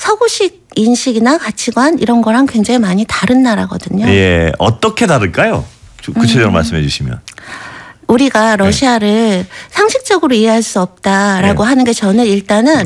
서구식 인식이나 가치관 이런 거랑 굉장히 많이 다른 나라거든요. 예, 어떻게 다를까요? 구체적으로 말씀해 주시면. 우리가 러시아를 상식적으로 이해할 수 없다라고 하는 게 저는 일단은